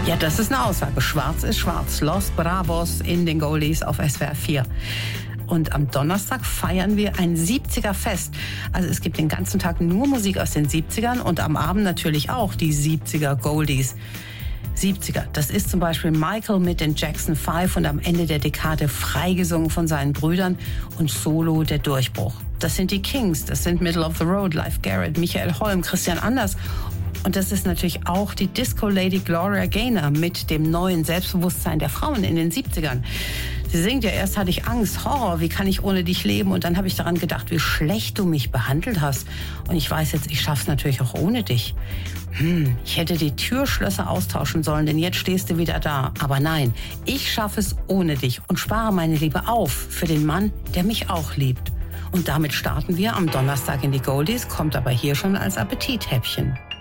Ja, das ist eine Aussage. Schwarz ist schwarz. Los Bravos in den Goldies auf SWR 4. Und am Donnerstag feiern wir ein 70er-Fest. Also es gibt den ganzen Tag nur Musik aus den 70ern und am Abend natürlich auch die 70er Goldies. 70er, das ist zum Beispiel Michael mit den Jackson 5 und am Ende der Dekade freigesungen von seinen Brüdern und Solo der Durchbruch. Das sind die Kings, das sind Middle of the Road, Leif Garrett, Michael Holm, Christian Anders. Und das ist natürlich auch die Disco-Lady Gloria Gaynor mit dem neuen Selbstbewusstsein der Frauen in den 70ern. Sie singt ja, erst hatte ich Angst, Horror, wie kann ich ohne dich leben? Und dann habe ich daran gedacht, wie schlecht du mich behandelt hast. Und ich weiß jetzt, ich schaff's natürlich auch ohne dich. Ich hätte die Türschlösser austauschen sollen, denn jetzt stehst du wieder da. Aber nein, ich schaffe es ohne dich und spare meine Liebe auf für den Mann, der mich auch liebt. Und damit starten wir am Donnerstag in die Goldies, kommt aber hier schon als Appetithäppchen.